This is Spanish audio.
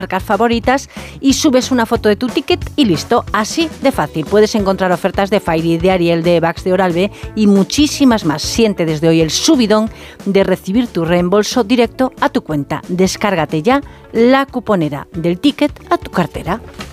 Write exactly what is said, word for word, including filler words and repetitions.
marcas favoritas y subes una foto de tu ticket y listo, así de fácil. Puedes encontrar ofertas de Fairy, de Ariel, de Bax, de Oral-B y muchísimas más. Siente desde hoy el subidón de recibir tu reembolso directo a tu cuenta. Descárgate ya la cuponera, del ticket a tu cartera.